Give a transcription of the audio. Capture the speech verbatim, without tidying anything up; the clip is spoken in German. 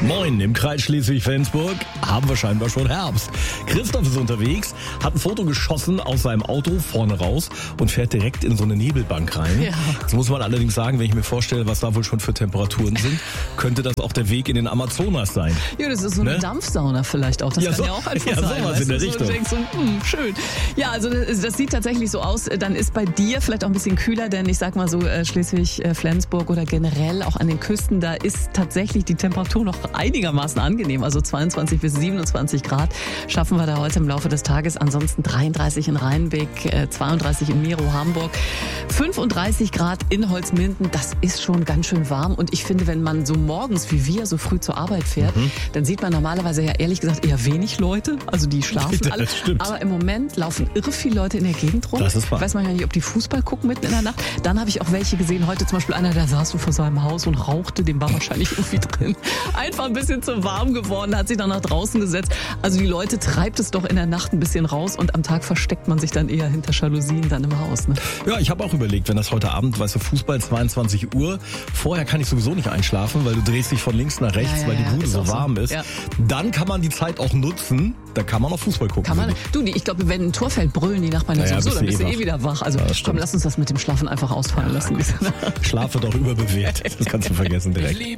Moin, im Kreis Schleswig-Flensburg haben wir scheinbar schon Herbst. Christoph ist unterwegs, hat ein Foto geschossen aus seinem Auto vorne raus und fährt direkt in so eine Nebelbank rein. Ja. Jetzt muss man allerdings sagen, wenn ich mir vorstelle, was da wohl schon für Temperaturen sind, könnte das auch der Weg in den Amazonas sein. Ja, das ist so eine ne? Dampfsauna vielleicht auch. Das ja, kann so, ja auch einfach ja, sein. Sowas in der so, Richtung. Du denkst so, hm, schön. Ja, also das, das sieht tatsächlich so aus. Dann ist bei dir vielleicht auch ein bisschen kühler, denn ich sag mal so, Schleswig-Flensburg oder generell auch an den Küsten, da ist tatsächlich die Temperatur noch einigermaßen angenehm. Also zweiundzwanzig bis siebenundzwanzig Grad schaffen wir da heute im Laufe des Tages. Ansonsten dreiunddreißig in Rheinbeck, zweiunddreißig in Miro, Hamburg, fünfunddreißig Grad in Holzminden. Das ist schon ganz schön warm. Und ich finde, wenn man so morgens wie wir so früh zur Arbeit fährt, mhm. dann sieht man normalerweise ja ehrlich gesagt eher wenig Leute. Also die schlafen alle. Aber im Moment laufen irre viele Leute in der Gegend rum. Das ist wahr. Weiß man ja nicht, ob die Fußball gucken mitten in der Nacht. Dann habe ich auch welche gesehen. Heute zum Beispiel einer, der saß so vor seinem Haus und rauchte. Dem war wahrscheinlich irgendwie drin. Einfach ein bisschen zu warm geworden, hat sich dann nach draußen gesetzt. Also die Leute treibt es doch in der Nacht ein bisschen raus und am Tag versteckt man sich dann eher hinter Jalousien dann im Haus. Ne? Ja, ich habe auch überlegt, wenn das heute Abend, weißt du, Fußball zweiundzwanzig Uhr, vorher kann ich sowieso nicht einschlafen, weil du drehst dich von links nach rechts, ja, ja, weil die Bude ja, so warm so. ist. Ja. Dann kann man die Zeit auch nutzen, da kann man auch Fußball gucken. Kann man, du, ich glaube, wenn ein Tor fällt, brüllen die Nachbarn ja, ja sowieso, dann bist du eh, eh wieder wach. Also ja, komm, lass uns das mit dem Schlafen einfach ausfallen ja, lassen. Schlafe doch überbewertet, das kannst du vergessen direkt.